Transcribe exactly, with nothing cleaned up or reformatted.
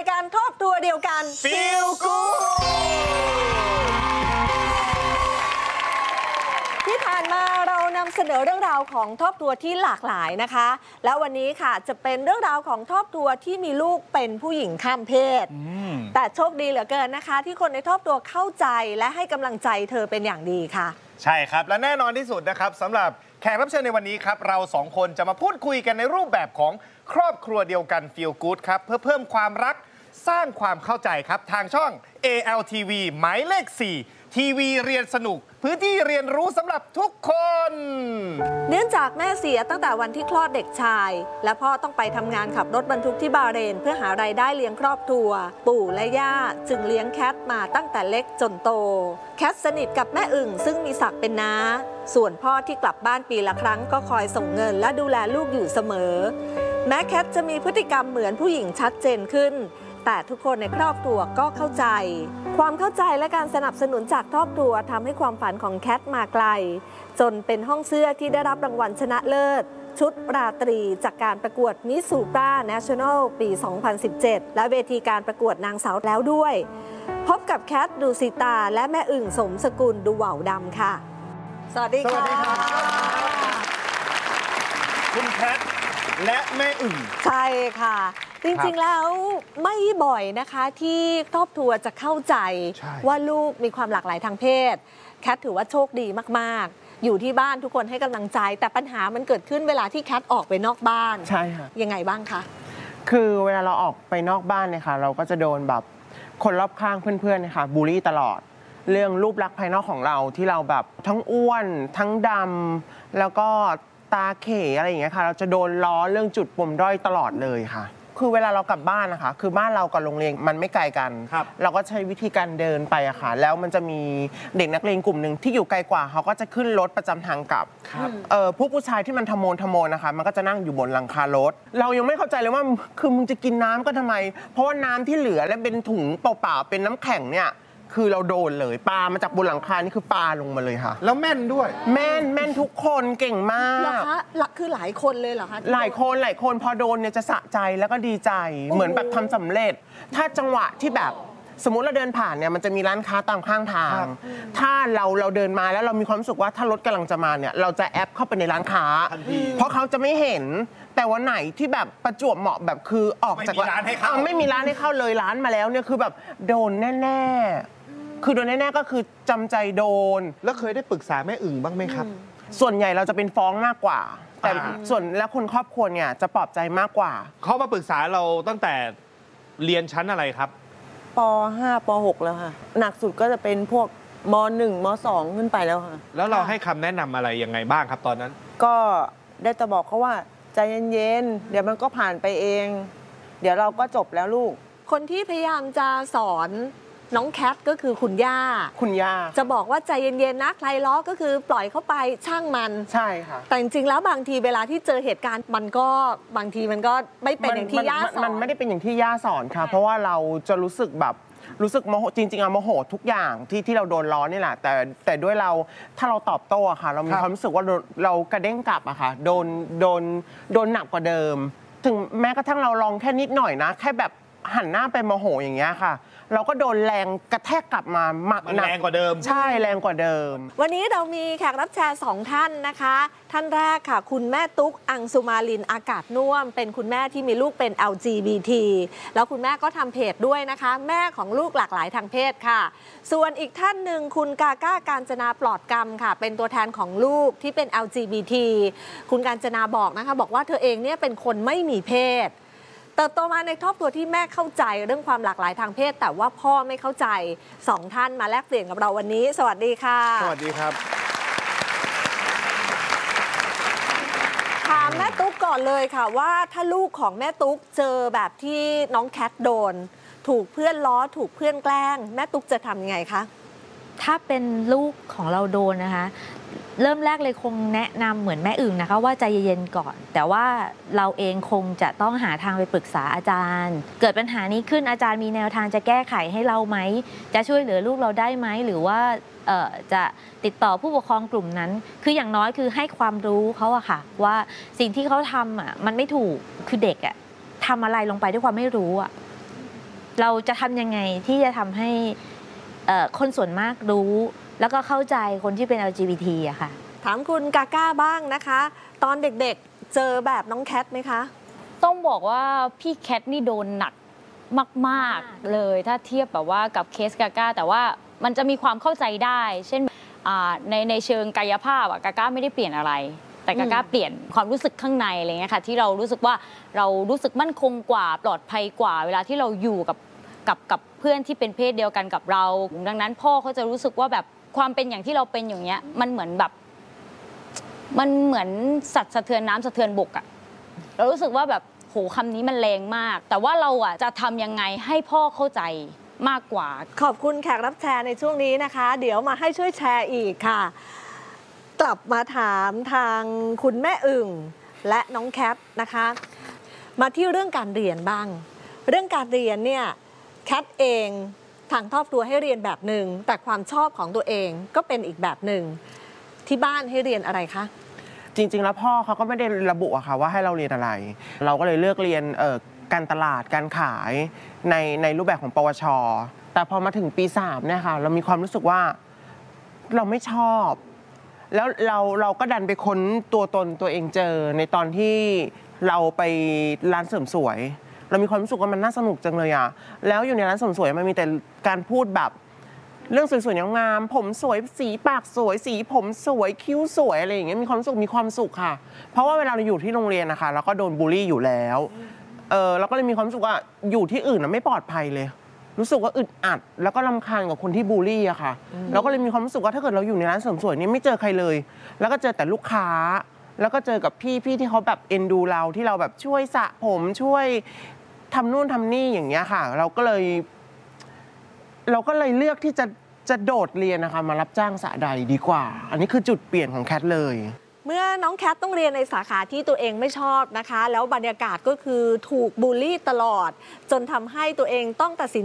การครอบครัวเดียวกัน Feel Good ที่ผ่านมาเรานำเสนอเรื่องราวของครอบครัวที่หลากหลายนะคะแล้ววันนี้ค่ะจะเป็นเรื่องราวของครอบครัวที่มีลูกเป็นผู้หญิงข้ามเพศแต่โชคดีเหลือเกินนะคะที่คนในครอบครัวเข้าใจและให้กำลังใจเธอเป็นอย่างดีค่ะใช่ครับและแน่นอนที่สุดนะครับสำหรับแขกรับเชิญในวันนี้ครับเราสองคนจะมาพูดคุยกันในรูปแบบของครอบครัวเดียวกัน Feel Good ครับเพื่อเพิ่มความรักสร้างความเข้าใจครับทางช่อง เอ แอล ที วี หมายเลข สี่ ทีวีเรียนสนุกพื้นที่เรียนรู้สำหรับทุกคนเนื่องจากแม่เสียตั้งแต่วันที่คลอดเด็กชายและพ่อต้องไปทำงานขับรถบรรทุกที่บาเรนเพื่อหารายได้เลี้ยงครอบครัวปู่และย่าจึงเลี้ยงแคทมาตั้งแต่เล็กจนโตแคทสนิทกับแม่อึ่งซึ่งมีศักดิ์เป็นน้าส่วนพ่อที่กลับบ้านปีละครั้งก็คอยส่งเงินและดูแลลูกอยู่เสมอแม้แคทจะมีพฤติกรรมเหมือนผู้หญิงชัดเจนขึ้นแต่ทุกคนในครอบครัวก็เข้าใจความเข้าใจและการสนับสนุนจากครอบครัวทำให้ความฝันของแคทมาไกลจนเป็นห้องเสื้อที่ได้รับรางวัลชนะเลิศชุดราตรีจากการประกวดมิสซูปราเนชั่นแนลปี สองพันสิบเจ็ด และเวทีการประกวดนางสาวแล้วด้วยพบกับแคทดูสิตาและแม่อึ่งสมสกุลดูเหว่าดำค่ะสวัสดีค่ะสวัสดีครับคุณแคทและแม่อึ่งใช่ค่ะจริงๆแล้วไม่บ่อยนะคะที่ครอบครัวจะเข้าใจว่าลูกมีความหลากหลายทางเพศแคทถือว่าโชคดีมากๆอยู่ที่บ้านทุกคนให้กำลังใจแต่ปัญหามันเกิดขึ้นเวลาที่แคทออกไปนอกบ้านใช่ค่ะยังไงบ้างคะคือเวลาเราออกไปนอกบ้านเนี่ยค่ะเราก็จะโดนแบบคนรอบข้างเพื่อนๆนะคะบูลลี่ตลอดเรื่องรูปลักษณ์ภายนอกของเราที่เราแบบทั้งอ้วนทั้งดำแล้วก็ตาเขอะไรอย่างเงี้ยค่ะเราจะโดนล้อเรื่องจุดปมด้อยตลอดเลยค่ะคือเวลาเรากลับบ้านนะคะคือบ้านเรากับโรงเรียนมันไม่ไกลกันเราก็ใช้วิธีการเดินไปอะค่ะแล้วมันจะมีเด็กนักเรียนกลุ่มหนึ่งที่อยู่ไกลกว่าเขาก็จะขึ้นรถประจำทางกลับเออผู้ผู้ชายที่มันทะโมนทะโมนนะคะมันก็จะนั่งอยู่บนหลังคารถเรายังไม่เข้าใจเลยว่าคือมึงจะกินน้ำก็ทำไมเพราะว่าน้ำที่เหลือและเป็นถุงเปล่าๆเป็นน้ำแข็งเนี่ยคือเราโดนเลยปลามาจากบนหลังคานี่คือปลาลงมาเลยค่ะแล้วแม่นด้วยแม่นแม่นทุกคนเก่งมากเหรอคะหลักคือหลายคนเลยเหรอคะหลายคนหลายคนพอโดนเนี่ยจะสะใจแล้วก็ดีใจเหมือนแบบทำสำเร็จถ้าจังหวะที่แบบสมมุติเราเดินผ่านเนี่ยมันจะมีร้านค้าตามข้างทางถ้าเราเราเดินมาแล้วเรามีความรู้สึกว่าถ้ารถกำลังจะมาเนี่ยเราจะแอปเข้าไปในร้านค้าเพราะเขาจะไม่เห็นแต่วันไหนที่แบบประจวบเหมาะแบบคือออกจากร้านให้เข้าไม่มีร้านให้เข้าเลยร้านมาแล้วเนี่ยคือแบบโดนแน่ๆคือโดนแน่ๆก็คือจำใจโดนแล้วเคยได้ปรึกษาแม่อึ่งบ้างไหมครับส่วนใหญ่เราจะเป็นฟ้องมากกว่าแต่ส่วนแล้วคนครอบครัวเนี่ยจะปลอบใจมากกว่าเขามาปรึกษาเราตั้งแต่เรียนชั้นอะไรครับป ห้า ป หก แล้วค่ะหนักสุดก็จะเป็นพวกม หนึ่ง ม สอง ขึ้นไปแล้วค่ะแล้วเราให้คำแนะนำอะไรยังไงบ้างครับตอนนั้นก็ได้แต่บอกเขาว่าใจเย็นๆเดี๋ยวมันก็ผ่านไปเองเดี๋ยวเราก็จบแล้วลูกคนที่พยายามจะสอนน้องแคทก็คือคุณย่าคุณย่าจะบอกว่าใจเย็นๆนะใครล้อก็คือปล่อยเข้าไปช่างมันใช่ค่ะแต่จริงๆแล้วบางทีเวลาที่เจอเหตุการณ์มันก็บางทีมันก็ไม่เป็นอย่างที่ย่าสอนมันไม่ได้เป็นอย่างที่ย่าสอนค่ะเพราะว่าเราจะรู้สึกแบบรู้สึกโมโหจริงๆอะโมโหทุกอย่างที่ที่เราโดนล้อนี่แหละแต่แต่ด้วยเราถ้าเราตอบโต้อะค่ะเรามีความรู้สึกว่าเรากระเด้งกลับอะค่ะโดนโดนโดนหนักกว่าเดิมถึงแม้กระทั่งเราลองแค่นิดหน่อยนะแค่แบบหันหน้าไปโมโหอย่างเงี้ยค่ะเราก็โดนแรงกระแทกกลับมาหนักแรงกว่าเดิมใช่แรงกว่าเดิมวันนี้เรามีแขกรับเชิญสองท่านนะคะท่านแรกค่ะคุณแม่ตุ๊กอังสุมาลินอากาศน่วมเป็นคุณแม่ที่มีลูกเป็น แอล จี บี ที แล้วคุณแม่ก็ทำเพจด้วยนะคะแม่ของลูกหลากหลายทางเพศค่ะส่วนอีกท่านหนึ่งคุณกาก้าการจนาปลอดกรรมค่ะเป็นตัวแทนของลูกที่เป็น แอล จี บี ที คุณการจนาบอกนะคะบอกว่าเธอเองเนี่ยเป็นคนไม่มีเพศเติบโตมาในครอบครัวที่แม่เข้าใจเรื่องความหลากหลายทางเพศแต่ว่าพ่อไม่เข้าใจสองท่านมาแลกเปลี่ยนกับเราวันนี้สวัสดีค่ะสวัสดีครับถามแม่ตุ๊กก่อนเลยค่ะว่าถ้าลูกของแม่ตุ๊กเจอแบบที่น้องแคทโดนถูกเพื่อนล้อถูกเพื่อนแกล้งแม่ตุ๊กจะทำยังไงคะถ้าเป็นลูกของเราโดนนะคะเริ่มแรกเลยคงแนะนำเหมือนแม่อึ่งนะคะว่าใจเย็นๆก่อนแต่ว่าเราเองคงจะต้องหาทางไปปรึกษาอาจารย์เกิดปัญหานี้ขึ้นอาจารย์มีแนวทางจะแก้ไขให้เราไหมจะช่วยเหลือลูกเราได้ไหมหรือว่าจะติดต่อผู้ปกครองกลุ่มนั้นคืออย่างน้อยคือให้ความรู้เขาอะค่ะว่าสิ่งที่เขาทำอะมันไม่ถูกคือเด็กอะทำอะไรลงไปด้วยความไม่รู้อะเราจะทำยังไงที่จะทำให้เอ่อคนส่วนมากรู้ แล้วก็เข้าใจคนที่เป็น แอล จี บี ที อะค่ะถามคุณกาก้าบ้างนะคะ ตอนเด็กๆเจอแบบน้องแคทไหมคะต้องบอกว่าพี่แคทนี่โดนหนักมากๆเลยถ้าเทียบแบบว่ากับเคสกาก้าแต่ว่ามันจะมีความเข้าใจได้ เช่นในในเชิงกายภาพอะกาก้าไม่ได้เปลี่ยนอะไร แต่กาก้าเปลี่ยนความรู้สึกข้างในอะไรเงี้ยค่ะที่เรารู้สึกว่าเรารู้สึกมั่นคงกว่าปลอดภัยกว่า เวลาที่เราอยู่กับกับกับเพื่อนที่เป็นเพศเดียวกันกับเรา ดังนั้นพ่อเขาจะรู้สึกว่าแบบความเป็นอย่างที่เราเป็นอย่างเงี้ยมันเหมือนแบบมันเหมือนสัตว์สะเทือนน้ำสะเทือนบกอะเรารู้สึกว่าแบบโหคำนี้มันแรงมาก แต่ว่าเราอะจะทำยังไงให้พ่อเข้าใจมากกว่าขอบคุณแขกรับแชร์ในช่วงนี้นะคะ เดี๋ยวมาให้ช่วยแชร์อีกค่ะ กลับมาถามทางคุณแม่อึ่งและน้องแคทนะคะ มาที่เรื่องการเรียนบ้าง เรื่องการเรียนเนี่ยแคทเองทางครอบครัวให้เรียนแบบหนึ่งแต่ความชอบของตัวเองก็เป็นอีกแบบหนึ่งที่บ้านให้เรียนอะไรคะจริงๆแล้วพ่อเขาก็ไม่ได้ระบุอะค่ะว่าให้เราเรียนอะไร เราก็เลยเลือกเรียนเอ่อการตลาดการขายในในรูปแบบของปวชแต่พอมาถึงปีสามเนี่ยค่ะเรามีความรู้สึกว่าเราไม่ชอบ แล้วเราเราก็ดันไปค้นตัวตนตัวเองเจอในตอนที่เราไปร้านเสริมสวย เรามีความรู้สึกว่ามันน่าสนุกจังเลยอะแล้วอยู่ในร้านเสริมสวยมันมีแต่การพูดแบบเรื่องสวยๆงามๆผมสวยสีปากสวยสีผมสวยคิ้วสวยอะไรอย่างเงี้ยมีความสุขมีความสุขค่ะเพราะว่าเวลาเราอยู่ที่โรงเรียนนะคะเราก็โดนบูลลี่อยู่แล้วเออเราก็เลยมีความรู้สึกว่าอยู่ที่อื่นนะไม่ปลอดภัยเลยรู้สึกว่าอึดอัดแล้วก็รำคาญกับคนที่บูลลี่อะค่ะเราก็เลยมีความรู้สึกว่าถ้าเกิดเราอยู่ในร้านเสริมสวยนี่ไม่เจอใครเลยแล้วก็เจอแต่ลูกค้าแล้วก็เจอกับพี่พี่ที่เขาแบบเอ็นดูเราที่เราแบบช่วยสระผมช่วยทำนู่นทำนี่อย่างเงี้ยค่ะเราก็เลยเราก็เลยเลือกที่จะจะโดดเรียนนะคะมารับจ้างสระใดดีกว่าอันนี้คือจุดเปลี่ยนของแคทเลยเมื่อน้องแคทต้องเรียนในสาขาที่ตัวเองไม่ชอบนะคะแล้วบรรยากาศก็คือถูกบูลลี่ตลอดจนทำให้ตัวเองต้องตัดสิน